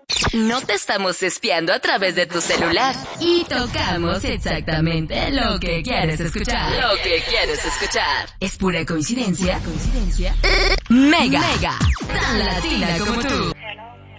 No te estamos espiando a través de tu celular. Y tocamos exactamente lo que quieres escuchar. Lo que quieres escuchar. ¿Es pura coincidencia? Mega. Tan latina como tú.